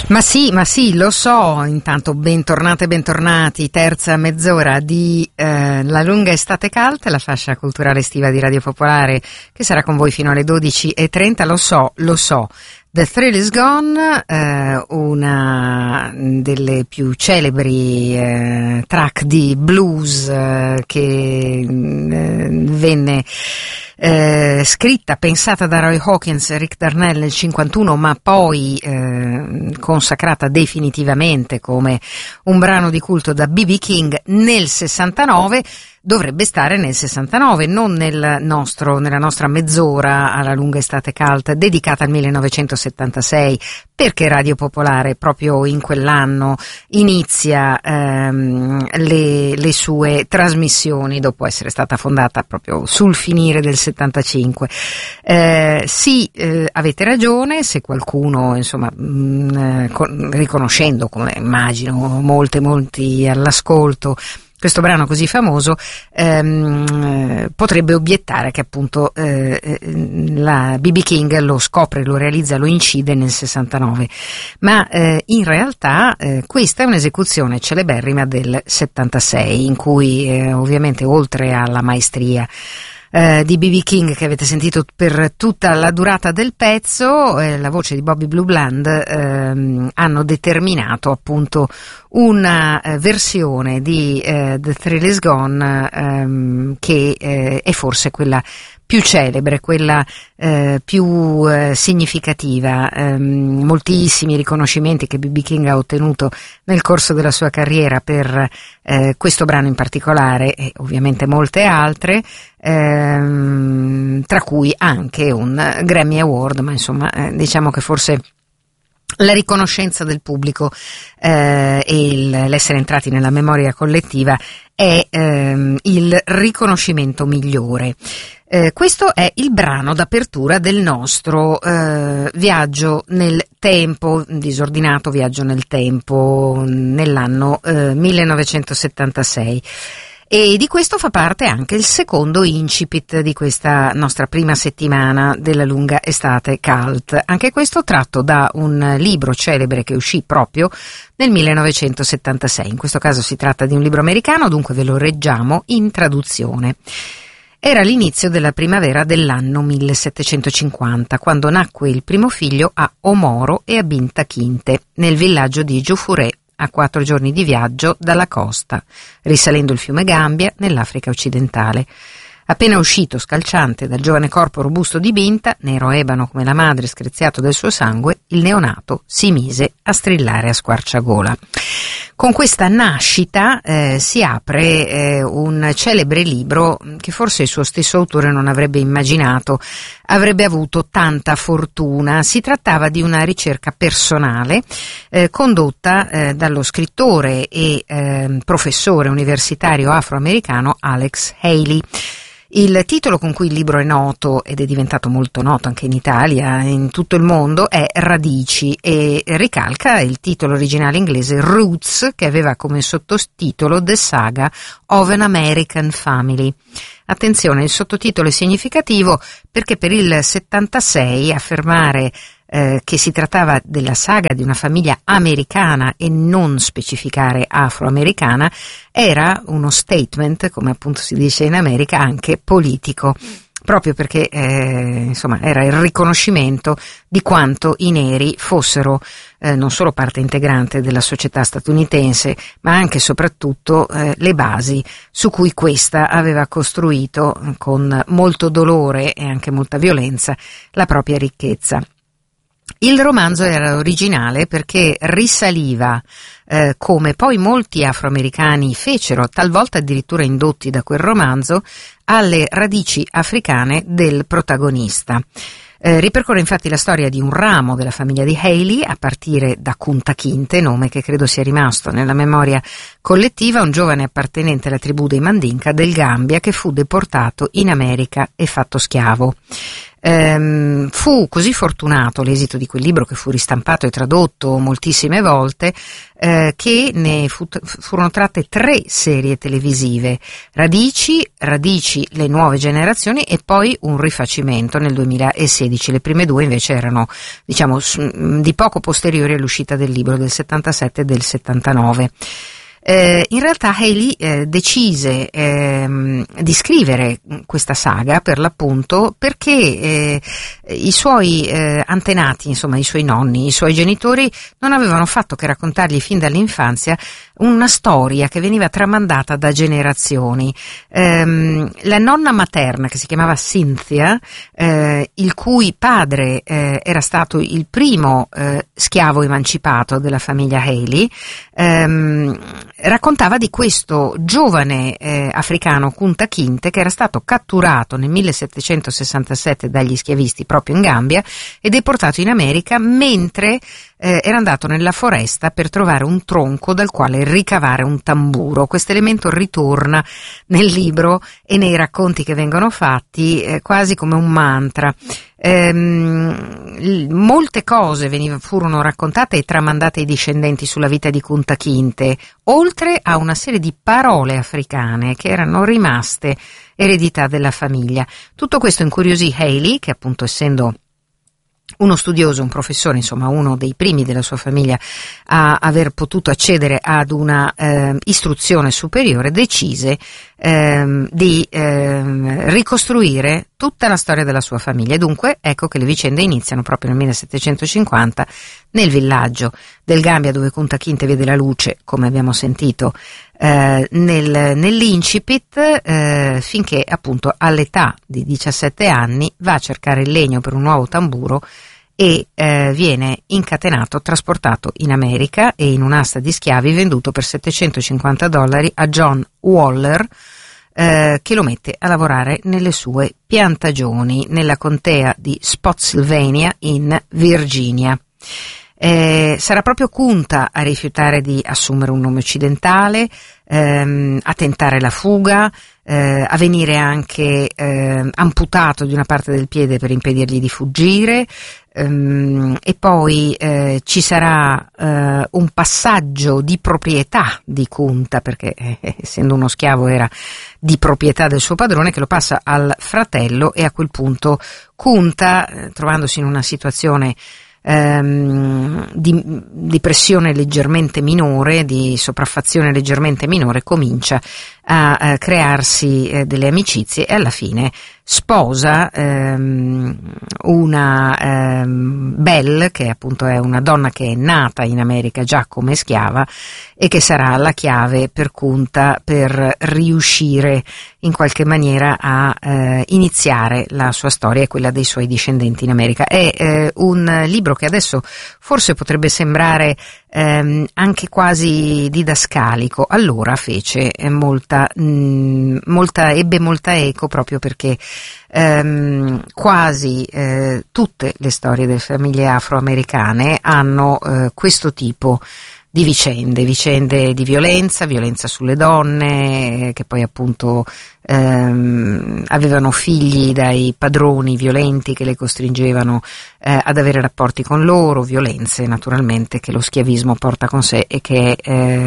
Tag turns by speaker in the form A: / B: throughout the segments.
A: Ma sì, lo so. Intanto bentornate e bentornati, terza mezz'ora di La lunga estate calda, la fascia culturale estiva di Radio Popolare che sarà con voi fino alle 12:30. Lo so. The Thrill Is Gone, una delle più celebri track di blues che venne scritta, pensata da Roy Hawkins e Rick Darnell nel 51, ma poi consacrata definitivamente come un brano di culto da B.B. King nel 69. Dovrebbe stare nel 69, non nella nostra mezz'ora alla lunga estate calda dedicata al 1976, perché Radio Popolare proprio in quell'anno inizia le sue trasmissioni dopo essere stata fondata proprio sul finire del 75. Avete ragione, se qualcuno insomma riconoscendo, come immagino molti all'ascolto, questo brano così famoso, potrebbe obiettare che appunto la B.B. King lo scopre, lo realizza, lo incide nel 69, ma in realtà questa è un'esecuzione celeberrima del 76, in cui ovviamente oltre alla maestria di B.B. King che avete sentito per tutta la durata del pezzo, la voce di Bobby Blue Bland, hanno determinato appunto una versione di The Thrill Is Gone che è forse quella più celebre, quella più significativa. Moltissimi riconoscimenti che B.B. King ha ottenuto nel corso della sua carriera per questo brano in particolare, e ovviamente molte altre, tra cui anche un Grammy Award, ma insomma diciamo che forse la riconoscenza del pubblico e l'essere entrati nella memoria collettiva è il riconoscimento migliore. Questo è il brano d'apertura del nostro viaggio nel tempo, disordinato viaggio nel tempo, nell'anno 1976. E di questo fa parte anche il secondo incipit di questa nostra prima settimana della lunga estate cult. Anche questo tratto da un libro celebre che uscì proprio nel 1976. In questo caso si tratta di un libro americano, dunque ve lo leggiamo in traduzione. Era l'inizio della primavera dell'anno 1750, quando nacque il primo figlio a Omoro e a Binta Kinte, nel villaggio di Giufurè, a 4 giorni di viaggio dalla costa, risalendo il fiume Gambia nell'Africa occidentale. Appena uscito scalciante dal giovane corpo robusto di Binta, nero ebano come la madre screziato del suo sangue, il neonato si mise a strillare a squarciagola. Con questa nascita si apre un celebre libro che forse il suo stesso autore non avrebbe immaginato avrebbe avuto tanta fortuna. Si trattava di una ricerca personale condotta dallo scrittore e professore universitario afroamericano Alex Haley. Il titolo con cui il libro è noto, ed è diventato molto noto anche in Italia, in tutto il mondo, è Radici, e ricalca il titolo originale inglese Roots, che aveva come sottotitolo The Saga of an American Family. Attenzione, il sottotitolo è significativo perché per il 76 affermare che si trattava della saga di una famiglia americana e non specificare afroamericana era uno statement, come appunto si dice in America, anche politico, proprio perché insomma era il riconoscimento di quanto i neri fossero non solo parte integrante della società statunitense, ma anche e soprattutto le basi su cui questa aveva costruito con molto dolore e anche molta violenza la propria ricchezza. Il romanzo era originale perché risaliva, come poi molti afroamericani fecero, talvolta addirittura indotti da quel romanzo, alle radici africane del protagonista. Ripercorre infatti la storia di un ramo della famiglia di Haley, a partire da Kunta Kinte, nome che credo sia rimasto nella memoria collettiva, un giovane appartenente alla tribù dei Mandinka del Gambia che fu deportato in America e fatto schiavo. Fu così fortunato l'esito di quel libro, che fu ristampato e tradotto moltissime volte, che ne furono tratte 3 serie televisive: Radici, le nuove generazioni, e poi un rifacimento nel 2016. Le prime 2 invece erano, diciamo, di poco posteriori all'uscita del libro, del 77 e del 79. In realtà Haley decise di scrivere questa saga, per l'appunto, perché i suoi antenati, insomma i suoi nonni, i suoi genitori, non avevano fatto che raccontargli fin dall'infanzia una storia che veniva tramandata da generazioni. La nonna materna, che si chiamava Cynthia, il cui padre era stato il primo schiavo emancipato della famiglia Haley, raccontava di questo giovane africano Kunta Kinte, che era stato catturato nel 1767 dagli schiavisti proprio in Gambia e deportato in America mentre era andato nella foresta per trovare un tronco dal quale ricavare un tamburo. Questo elemento ritorna nel libro e nei racconti che vengono fatti quasi come un mantra. Molte cose furono raccontate e tramandate ai discendenti sulla vita di Kunta Kinte, oltre a una serie di parole africane che erano rimaste eredità della famiglia. Tutto questo incuriosì Haley, che appunto, essendo uno studioso, un professore, insomma uno dei primi della sua famiglia a aver potuto accedere ad una istruzione superiore, decise di ricostruire tutta la storia della sua famiglia. E dunque ecco che le vicende iniziano proprio nel 1750 nel villaggio del Gambia, dove Kunta Kinte vede la luce, come abbiamo sentito nell'incipit, finché appunto all'età di 17 anni va a cercare il legno per un nuovo tamburo e viene incatenato, trasportato in America e in un'asta di schiavi venduto per $750 a John Waller, che lo mette a lavorare nelle sue piantagioni nella contea di Spotsylvania in Virginia. Sarà proprio Kunta a rifiutare di assumere un nome occidentale, a tentare la fuga, a venire anche amputato di una parte del piede per impedirgli di fuggire, e poi ci sarà un passaggio di proprietà di Kunta, perché essendo uno schiavo era di proprietà del suo padrone, che lo passa al fratello, e a quel punto Kunta, trovandosi in una situazione di pressione leggermente minore, di sopraffazione leggermente minore, comincia a crearsi delle amicizie e alla fine sposa una Belle, che appunto è una donna che è nata in America già come schiava e che sarà la chiave per Kunta per riuscire in qualche maniera a iniziare la sua storia e quella dei suoi discendenti in America. È un libro che adesso forse potrebbe sembrare anche quasi didascalico. Allora fece ebbe molta eco, proprio perché quasi tutte le storie delle famiglie afroamericane hanno questo tipo di vicende di violenza sulle donne, che poi appunto avevano figli dai padroni violenti che le costringevano ad avere rapporti con loro, violenze naturalmente che lo schiavismo porta con sé e che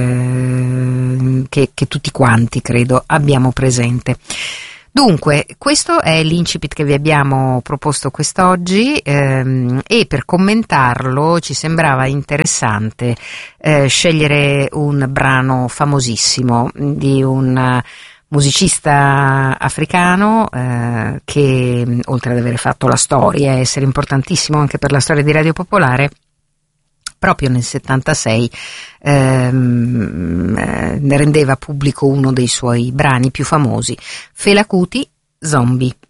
A: tutti quanti credo abbiamo presente. Dunque, questo è l'incipit che vi abbiamo proposto quest'oggi, e per commentarlo ci sembrava interessante scegliere un brano famosissimo di un musicista africano che, oltre ad avere fatto la storia e essere importantissimo anche per la storia di Radio Popolare, proprio nel 76 rendeva pubblico uno dei suoi brani più famosi, Fela Kuti, Zombie.